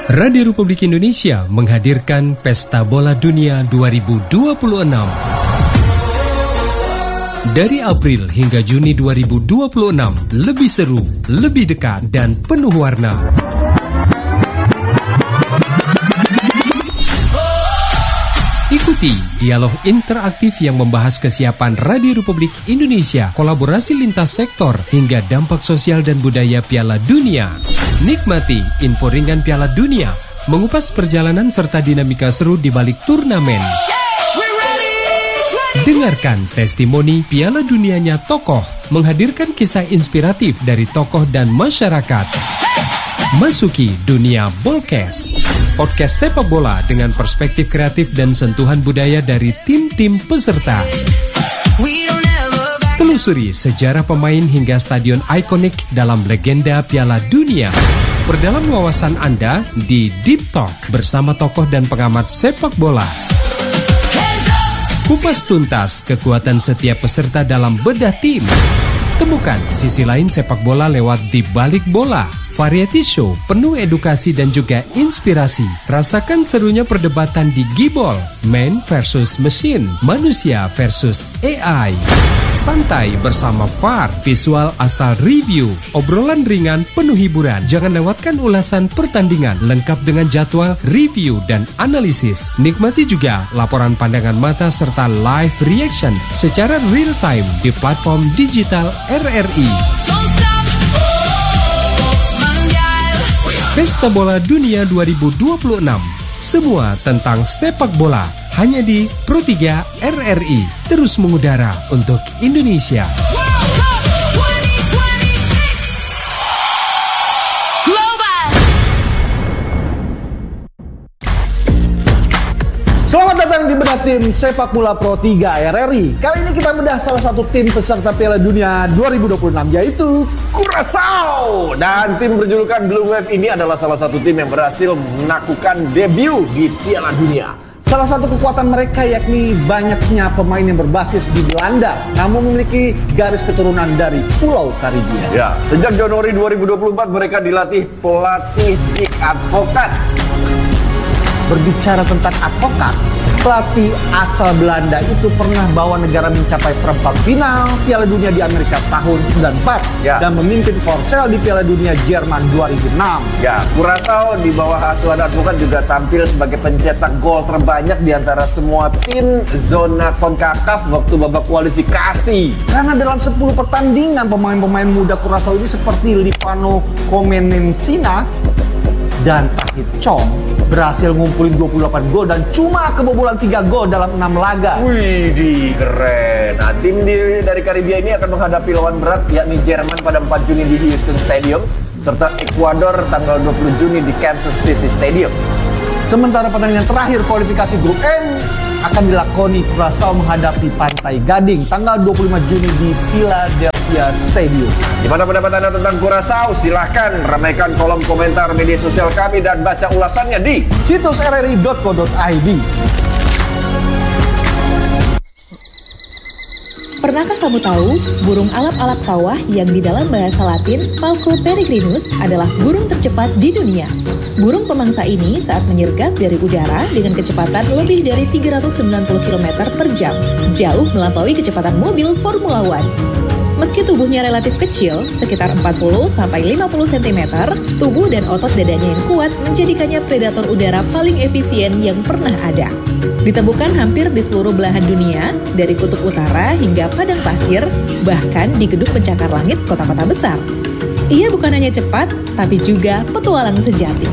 Radio Republik Indonesia menghadirkan Pesta Bola Dunia 2026. Dari April hingga Juni 2026, lebih seru, lebih dekat, dan penuh warna. Ikuti dialog interaktif yang membahas kesiapan Radio Republik Indonesia, kolaborasi lintas sektor, hingga dampak sosial dan budaya Piala Dunia. Nikmati info ringan Piala Dunia, mengupas perjalanan serta dinamika seru di balik turnamen. Dengarkan testimoni Piala Dunianya tokoh, menghadirkan kisah inspiratif dari tokoh dan masyarakat. Masuki dunia Bolkes, podcast sepak bola dengan perspektif kreatif dan sentuhan budaya dari tim-tim peserta. Telusuri sejarah pemain hingga stadion ikonik dalam legenda Piala Dunia. Perdalam wawasan Anda di Deep Talk bersama tokoh dan pengamat sepak bola. Kupas tuntas kekuatan setiap peserta dalam bedah tim. Temukan sisi lain sepak bola lewat Di Balik Bola. Variety show penuh edukasi dan juga inspirasi. Rasakan serunya perdebatan di Gibol, man versus machine, manusia versus AI. Santai bersama VAR, visual asal review, obrolan ringan penuh hiburan. Jangan lewatkan ulasan pertandingan lengkap dengan jadwal, review, dan analisis. Nikmati juga laporan pandangan mata serta live reaction secara real time di platform digital RRI. Pesta Bola Dunia 2026. Semua tentang sepak bola hanya di Pro3 RRI. Terus mengudara untuk Indonesia. Selamat datang di bedah tim sepak bola Pro3 RRI. Kali ini kita bedah salah satu tim peserta Piala Dunia 2026, yaitu Curaçao. Dan tim berjulukan Blue Wave ini adalah salah satu tim yang berhasil melakukan debut di Piala Dunia. Salah satu kekuatan mereka yakni banyaknya pemain yang berbasis di Belanda, namun memiliki garis keturunan dari Pulau Karibia. Ya, sejak Januari 2024 mereka dilatih pelatih Dick Advocaat. Berbicara tentang advokat, pelatih asal Belanda itu pernah bawa negara mencapai perempat final Piala Dunia di Amerika tahun 94 dan memimpin Forsell di Piala Dunia Jerman 2006. Ya, Curaçao di bawah asuhan Advocaat juga tampil sebagai pencetak gol terbanyak di antara semua tim zona CONCACAF waktu babak kualifikasi. Karena dalam 10 pertandingan pemain-pemain muda Curaçao ini seperti Lipano Comencina dan Tahith Chong berhasil ngumpulin 28 gol dan cuma kebobolan 3 gol dalam 6 laga. Wih, keren. Nah, tim dari Karibia ini akan menghadapi lawan berat yakni Jerman pada 4 Juni di Houston Stadium serta Ekuador tanggal 20 Juni di Kansas City Stadium. Sementara pertandingan terakhir kualifikasi grup N akan dilakoni Curaçao menghadapi Pantai Gading tanggal 25 Juni di Philadelphia Stadium. Gimana pendapat Anda tentang Curaçao? Silahkan ramaikan kolom komentar media sosial kami dan baca ulasannya di situs rri.co.id. Pernahkah kamu tahu, burung alap-alap kawah yang di dalam bahasa Latin Falco peregrinus adalah burung tercepat di dunia. Burung pemangsa ini saat menyergap dari udara dengan kecepatan lebih dari 390 km per jam, jauh melampaui kecepatan mobil Formula One. Meski tubuhnya relatif kecil, sekitar 40-50 cm, tubuh dan otot dadanya yang kuat menjadikannya predator udara paling efisien yang pernah ada. Ditemukan hampir di seluruh belahan dunia, dari kutub utara hingga padang pasir, bahkan di gedung pencakar langit kota-kota besar. Ia bukan hanya cepat, tapi juga petualang sejati.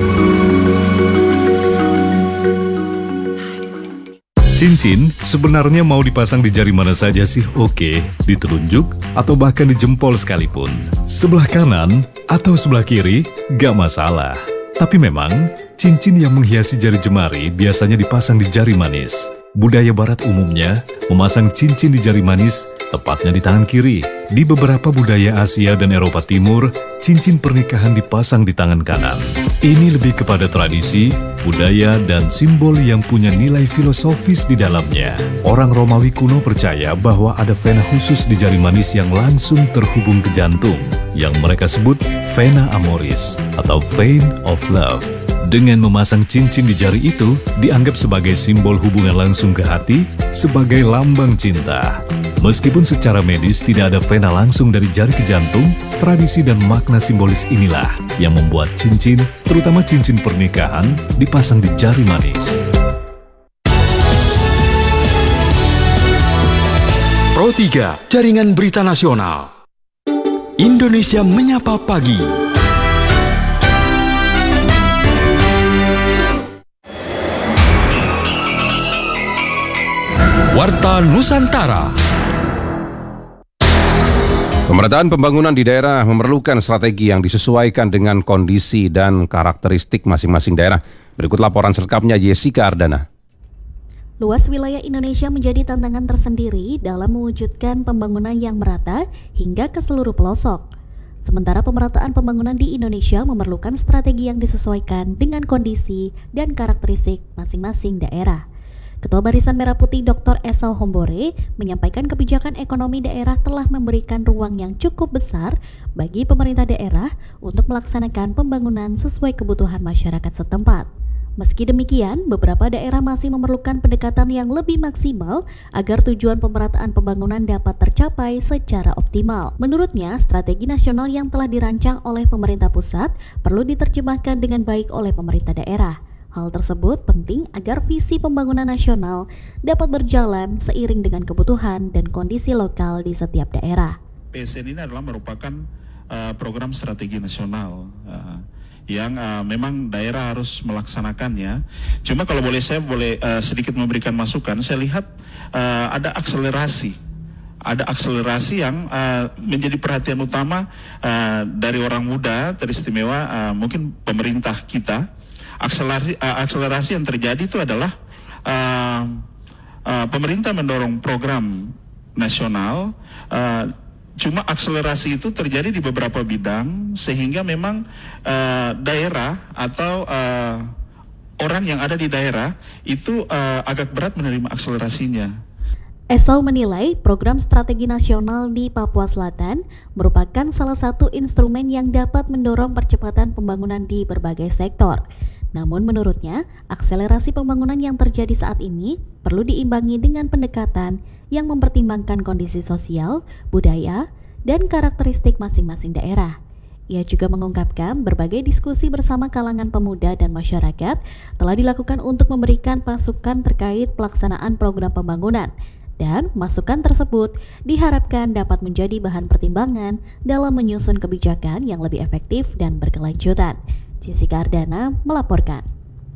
Cincin sebenarnya mau dipasang di jari mana saja sih oke, di telunjuk atau bahkan di jempol sekalipun. Sebelah kanan atau sebelah kiri, gak masalah. Tapi memang, cincin yang menghiasi jari jemari biasanya dipasang di jari manis. Budaya barat umumnya memasang cincin di jari manis, tepatnya di tangan kiri. Di beberapa budaya Asia dan Eropa Timur, cincin pernikahan dipasang di tangan kanan. Ini lebih kepada tradisi, budaya, dan simbol yang punya nilai filosofis di dalamnya. Orang Romawi kuno percaya bahwa ada vena khusus di jari manis yang langsung terhubung ke jantung, yang mereka sebut vena amoris atau vein of love. Dengan memasang cincin di jari itu, dianggap sebagai simbol hubungan langsung ke hati, sebagai lambang cinta. Meskipun secara medis tidak ada vena langsung dari jari ke jantung, tradisi dan makna simbolis inilah yang membuat cincin, terutama cincin pernikahan, dipasang di jari manis. Pro 3, Jaringan Berita Nasional. Indonesia Menyapa Pagi. Warta Nusantara. Pemerataan pembangunan di daerah memerlukan strategi yang disesuaikan dengan kondisi dan karakteristik masing-masing daerah. Berikut laporan selengkapnya Jessica Ardana. Luas wilayah Indonesia menjadi tantangan tersendiri dalam mewujudkan pembangunan yang merata hingga ke seluruh pelosok. Sementara pemerataan pembangunan di Indonesia memerlukan strategi yang disesuaikan dengan kondisi dan karakteristik masing-masing daerah. Ketua Barisan Merah Putih Dr. Esau Hombore menyampaikan kebijakan ekonomi daerah telah memberikan ruang yang cukup besar bagi pemerintah daerah untuk melaksanakan pembangunan sesuai kebutuhan masyarakat setempat. Meski demikian, beberapa daerah masih memerlukan pendekatan yang lebih maksimal agar tujuan pemerataan pembangunan dapat tercapai secara optimal. Menurutnya, strategi nasional yang telah dirancang oleh pemerintah pusat perlu diterjemahkan dengan baik oleh pemerintah daerah. Hal tersebut penting agar visi pembangunan nasional dapat berjalan seiring dengan kebutuhan dan kondisi lokal di setiap daerah. PSN ini adalah merupakan program strategi nasional yang memang daerah harus melaksanakannya. Cuma kalau boleh saya sedikit memberikan masukan, saya lihat ada akselerasi yang menjadi perhatian utama dari orang muda, teristimewa mungkin pemerintah kita. Akselerasi yang terjadi itu adalah pemerintah mendorong program nasional, cuma akselerasi itu terjadi di beberapa bidang sehingga memang daerah atau orang yang ada di daerah itu agak berat menerima akselerasinya. Esau menilai program strategi nasional di Papua Selatan merupakan salah satu instrumen yang dapat mendorong percepatan pembangunan di berbagai sektor. Namun menurutnya, akselerasi pembangunan yang terjadi saat ini perlu diimbangi dengan pendekatan yang mempertimbangkan kondisi sosial, budaya, dan karakteristik masing-masing daerah. Ia juga mengungkapkan berbagai diskusi bersama kalangan pemuda dan masyarakat telah dilakukan untuk memberikan masukan terkait pelaksanaan program pembangunan. Dan masukan tersebut diharapkan dapat menjadi bahan pertimbangan dalam menyusun kebijakan yang lebih efektif dan berkelanjutan. Jessica Ardana melaporkan.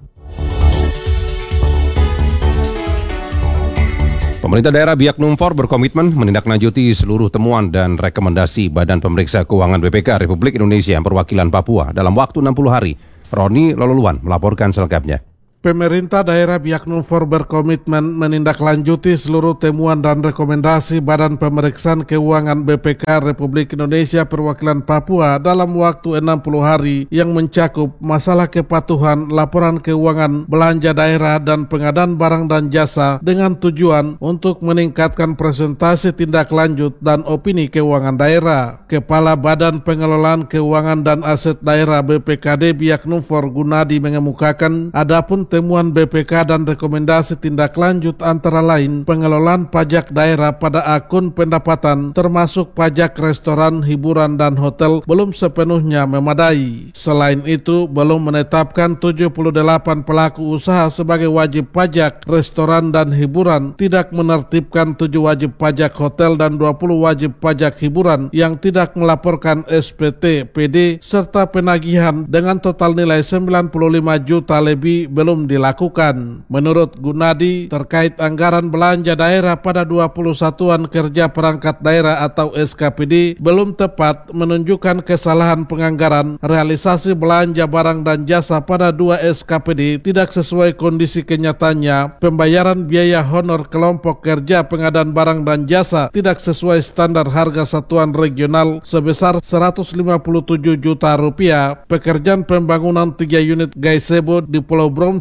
Pemerintah daerah Biak Numfor berkomitmen menindaklanjuti seluruh temuan dan rekomendasi Badan Pemeriksa Keuangan BPK Republik Indonesia Perwakilan Papua dalam waktu 60 hari. Roni Lololuan melaporkan selengkapnya. Pemerintah daerah Biak Numfor berkomitmen menindaklanjuti seluruh temuan dan rekomendasi Badan Pemeriksaan Keuangan BPK Republik Indonesia Perwakilan Papua dalam waktu 60 hari yang mencakup masalah kepatuhan laporan keuangan belanja daerah dan pengadaan barang dan jasa dengan tujuan untuk meningkatkan presentasi tindak lanjut dan opini keuangan daerah. Kepala Badan Pengelolaan Keuangan dan Aset Daerah BPKD Biak Numfor Gunadi mengemukakan adapun temuan BPK dan rekomendasi tindak lanjut antara lain pengelolaan pajak daerah pada akun pendapatan termasuk pajak restoran, hiburan, dan hotel belum sepenuhnya memadai. Selain itu, belum menetapkan 78 pelaku usaha sebagai wajib pajak restoran dan hiburan, tidak menertibkan 7 wajib pajak hotel dan 20 wajib pajak hiburan yang tidak melaporkan SPT, PD, serta penagihan dengan total nilai 95 juta lebih belum dilakukan. Menurut Gunadi, terkait anggaran belanja daerah pada 20 satuan kerja perangkat daerah atau SKPD belum tepat menunjukkan kesalahan penganggaran realisasi belanja barang dan jasa pada 2 SKPD tidak sesuai kondisi kenyataannya, pembayaran biaya honor kelompok kerja pengadaan barang dan jasa tidak sesuai standar harga satuan regional sebesar 157 juta rupiah, pekerjaan pembangunan 3 unit gazebo di Pulau Bromsi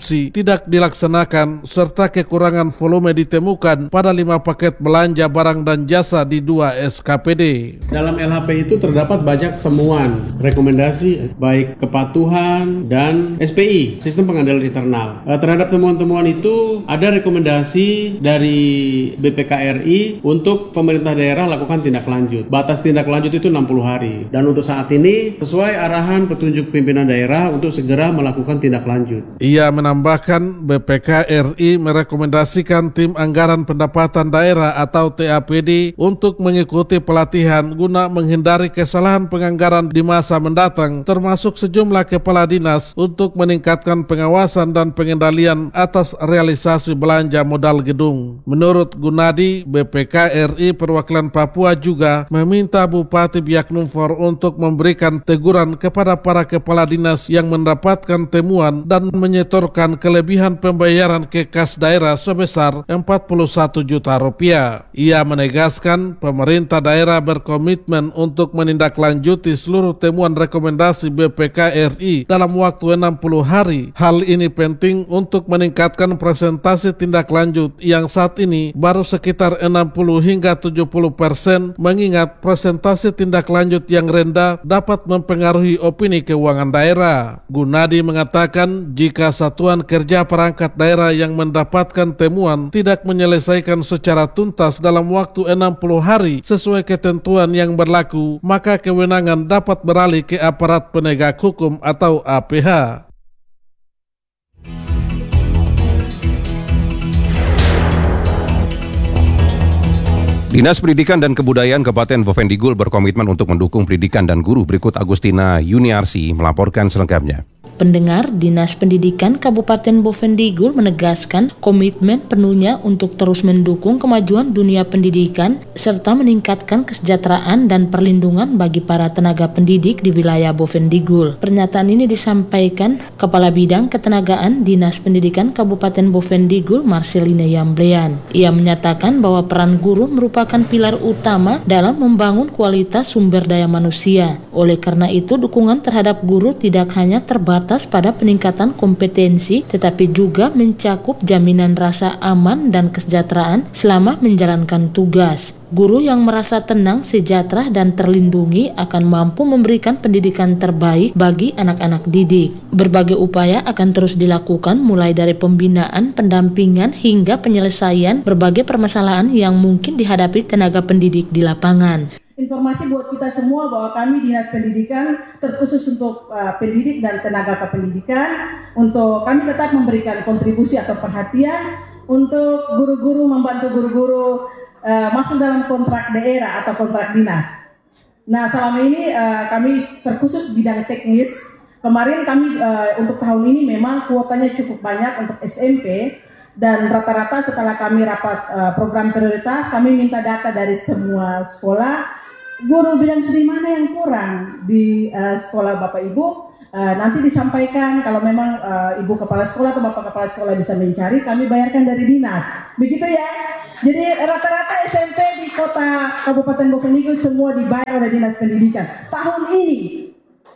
konsumsi tidak dilaksanakan serta kekurangan volume ditemukan pada 5 paket belanja barang dan jasa di 2 SKPD. Dalam LHP itu terdapat banyak temuan, rekomendasi baik kepatuhan dan SPI, sistem pengendalian internal. Terhadap temuan-temuan itu ada rekomendasi dari BPK RI untuk pemerintah daerah lakukan tindak lanjut. Batas tindak lanjut itu 60 hari. Dan untuk saat ini sesuai arahan petunjuk pimpinan daerah untuk segera melakukan tindak lanjut. Ia menambahkan BPK RI merekomendasikan tim anggaran pendapatan daerah atau TAPD untuk mengikuti pelatihan guna menghindari kesalahan penganggaran di masa mendatang, termasuk sejumlah kepala dinas untuk meningkatkan pengawasan dan pengendalian atas realisasi belanja modal gedung. Menurut Gunadi, BPK RI perwakilan Papua juga meminta Bupati Biak Numfor untuk memberikan teguran kepada para kepala dinas yang mendapatkan temuan dan menyetorkan kelebihan pembayaran ke kas daerah sebesar 41 juta rupiah. Ia menegaskan pemerintah daerah berkomitmen untuk menindaklanjuti seluruh temuan rekomendasi BPK RI dalam waktu 60 hari. Hal ini penting untuk meningkatkan presentasi tindak lanjut yang saat ini baru sekitar 60 hingga 70%, mengingat presentasi tindak lanjut yang rendah dapat mempengaruhi opini keuangan daerah. Gunadi mengatakan jika satuan kerja perangkat daerah yang mendapatkan temuan tidak menyelesaikan secara tuntas dalam waktu 60 hari sesuai ketentuan yang berlaku, maka kewenangan dapat beralih ke aparat penegak hukum atau APH. Dinas Pendidikan dan Kebudayaan Kabupaten Bovendigul berkomitmen untuk mendukung pendidikan dan guru. Berikut Agustina Yuniarsi melaporkan selengkapnya. Pendengar, Dinas Pendidikan Kabupaten Bovendigul menegaskan komitmen penuhnya untuk terus mendukung kemajuan dunia pendidikan serta meningkatkan kesejahteraan dan perlindungan bagi para tenaga pendidik di wilayah Bovendigul. Pernyataan ini disampaikan Kepala Bidang Ketenagaan Dinas Pendidikan Kabupaten Bovendigul, Marcelina Yambrean. Ia menyatakan bahwa peran guru merupakan pilar utama dalam membangun kualitas sumber daya manusia. Oleh karena itu, dukungan terhadap guru tidak hanya terbatas pada peningkatan kompetensi, tetapi juga mencakup jaminan rasa aman dan kesejahteraan selama menjalankan tugas. Guru yang merasa tenang, sejahtera, dan terlindungi akan mampu memberikan pendidikan terbaik bagi anak-anak didik. Berbagai upaya akan terus dilakukan mulai dari pembinaan, pendampingan, hingga penyelesaian berbagai permasalahan yang mungkin dihadapi tenaga pendidik di lapangan. Informasi buat kita semua bahwa kami Dinas Pendidikan terkhusus untuk pendidik dan tenaga kependidikan, untuk kami tetap memberikan kontribusi atau perhatian untuk guru-guru, membantu guru-guru masuk dalam kontrak daerah atau kontrak dinas. Nah, selama ini kami terkhusus bidang teknis. Kemarin kami untuk tahun ini memang kuotanya cukup banyak untuk SMP, dan rata-rata setelah kami rapat program prioritas, kami minta data dari semua sekolah. Guru bidang studi mana yang kurang di sekolah Bapak Ibu, nanti disampaikan. Kalau memang Ibu Kepala Sekolah atau Bapak Kepala Sekolah bisa mencari, kami bayarkan dari dinas. Begitu ya. Jadi rata-rata SMP di kota Kabupaten Bovendigul semua dibayar oleh Dinas Pendidikan. Tahun ini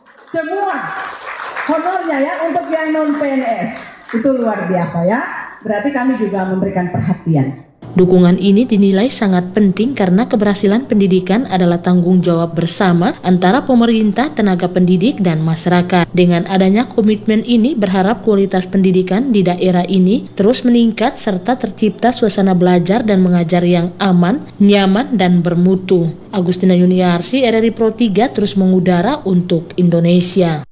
semua honornya ya untuk yang non PNS. Itu luar biasa ya. Berarti kami juga memberikan perhatian. Dukungan ini dinilai sangat penting karena keberhasilan pendidikan adalah tanggung jawab bersama antara pemerintah, tenaga pendidik, dan masyarakat. Dengan adanya komitmen ini, berharap kualitas pendidikan di daerah ini terus meningkat serta tercipta suasana belajar dan mengajar yang aman, nyaman, dan bermutu. Agustina Yuniarsi, RRI Pro 3 terus mengudara untuk Indonesia.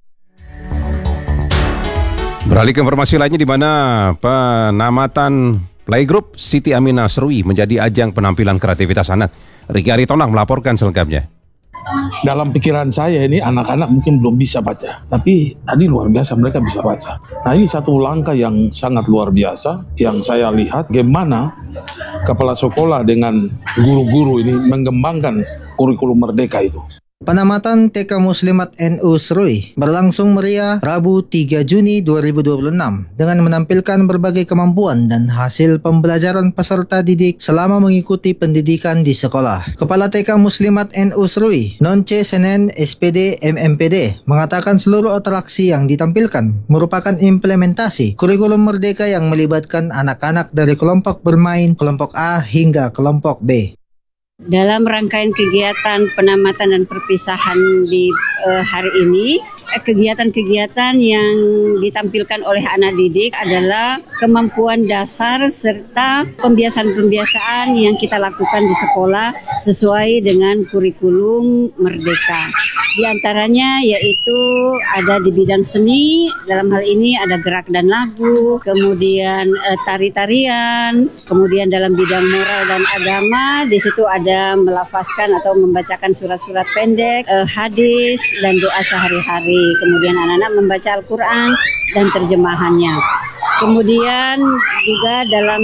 Beralih ke informasi lainnya, di mana penamatan Playgroup Siti Aminah Serui menjadi ajang penampilan kreativitas anak. Riki Aritonang melaporkan selengkapnya. Dalam pikiran saya ini anak-anak mungkin belum bisa baca, tapi tadi luar biasa mereka bisa baca. Nah, ini satu langkah yang sangat luar biasa yang saya lihat bagaimana kepala sekolah dengan guru-guru ini mengembangkan kurikulum merdeka itu. Penamatan TK Muslimat NU Serui berlangsung meriah Rabu 3 Juni 2026 dengan menampilkan berbagai kemampuan dan hasil pembelajaran peserta didik selama mengikuti pendidikan di sekolah. Kepala TK Muslimat NU Serui, Nonce Senen SPD MMPD, mengatakan seluruh atraksi yang ditampilkan merupakan implementasi kurikulum merdeka yang melibatkan anak-anak dari kelompok bermain, kelompok A hingga kelompok B. Dalam rangkaian kegiatan penamatan dan perpisahan di hari ini, kegiatan-kegiatan yang ditampilkan oleh anak didik adalah kemampuan dasar serta pembiasaan-pembiasaan yang kita lakukan di sekolah sesuai dengan kurikulum merdeka. Di antaranya yaitu ada di bidang seni, dalam hal ini ada gerak dan lagu, kemudian tari-tarian, kemudian dalam bidang moral dan agama, di situ ada melafazkan atau membacakan surat-surat pendek, hadis dan doa sehari-hari. Kemudian anak-anak membaca Al-Quran dan terjemahannya. Kemudian juga dalam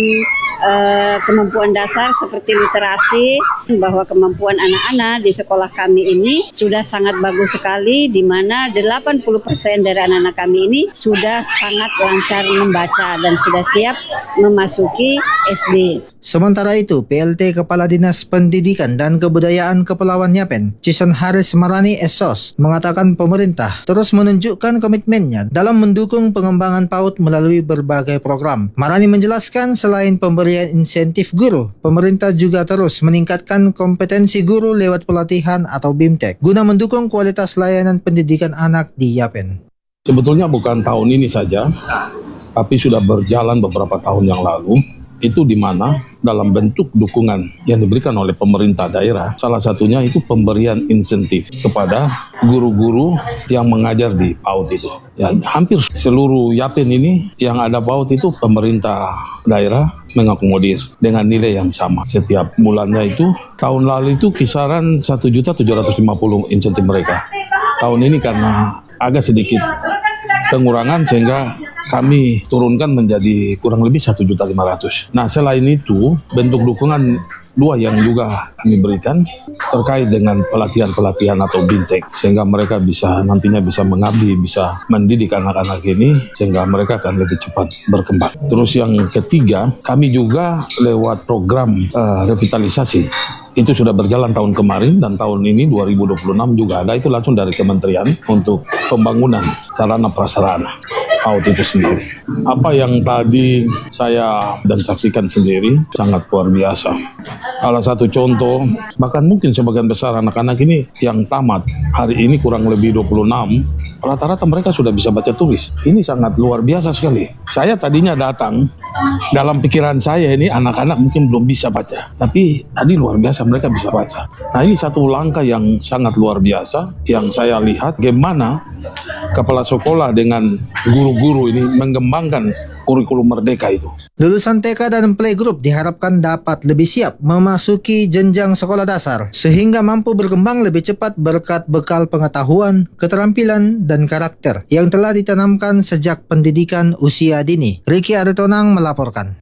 kemampuan dasar seperti literasi, bahwa kemampuan anak-anak di sekolah kami ini sudah sangat bagus sekali, di mana 80% dari anak-anak kami ini sudah sangat lancar membaca dan sudah siap memasuki SD. Sementara itu, PLT Kepala Dinas Pendidikan dan Kebudayaan Kepulauan Yapen, Cison Haris Marani Esos, mengatakan pemerintah terus menunjukkan komitmennya dalam mendukung pengembangan PAUD melalui berbagai program. Marani menjelaskan selain pemberian insentif guru, pemerintah juga terus meningkatkan kompetensi guru lewat pelatihan atau BIMTEK guna mendukung kualitas layanan pendidikan anak di Yapen. Sebetulnya bukan tahun ini saja, tapi sudah berjalan beberapa tahun yang lalu. Itu di mana dalam bentuk dukungan yang diberikan oleh pemerintah daerah, salah satunya itu pemberian insentif kepada guru-guru yang mengajar di PAUD itu. Ya, hampir seluruh Yapen ini yang ada PAUD itu pemerintah daerah mengakomodir dengan nilai yang sama setiap bulannya itu. Tahun lalu itu kisaran 1.750.000 insentif mereka. Tahun ini karena agak sedikit pengurangan sehingga kami turunkan menjadi kurang lebih 1.500.000. Nah, selain itu bentuk dukungan dua yang juga kami berikan terkait dengan pelatihan-pelatihan atau BIMTEK sehingga mereka nantinya bisa mengabdi, bisa mendidik anak-anak ini sehingga mereka akan lebih cepat berkembang. Terus yang ketiga, kami juga lewat program revitalisasi. Itu sudah berjalan tahun kemarin dan tahun ini 2026 juga ada, itu langsung dari kementerian untuk pembangunan sarana prasarana PAUD itu sendiri. Apa yang tadi saya dan saksikan sendiri sangat luar biasa. Salah satu contoh, bahkan mungkin sebagian besar anak-anak ini yang tamat hari ini kurang lebih 26, rata-rata mereka sudah bisa baca tulis. Ini sangat luar biasa sekali. Saya tadinya datang, dalam pikiran saya ini anak-anak mungkin belum bisa baca, tapi tadi luar biasa mereka bisa baca. Nah, ini satu langkah yang sangat luar biasa yang saya lihat bagaimana kepala sekolah dengan guru-guru ini mengembangkan kurikulum merdeka itu. Lulusan TK dan playgroup diharapkan dapat lebih siap memasuki jenjang sekolah dasar sehingga mampu berkembang lebih cepat berkat bekal pengetahuan, keterampilan, dan karakter yang telah ditanamkan sejak pendidikan usia dini. Ricky Aritonang melaporkan.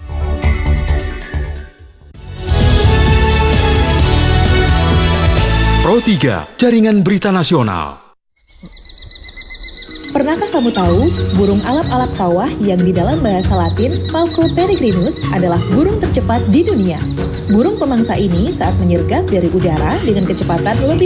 Pro 3, Jaringan Berita Nasional. Pernahkah kamu tahu, burung alap-alap kawah yang di dalam bahasa Latin Falco peregrinus adalah burung tercepat di dunia? Burung pemangsa ini saat menyergap dari udara dengan kecepatan lebih